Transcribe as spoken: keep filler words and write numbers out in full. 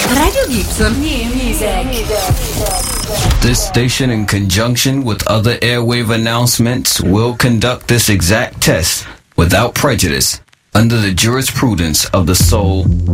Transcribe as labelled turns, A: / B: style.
A: Radio Gibson New Music.
B: This station, in conjunction with other airwave announcements, will conduct this exact test without prejudice under the jurisprudence of the Soul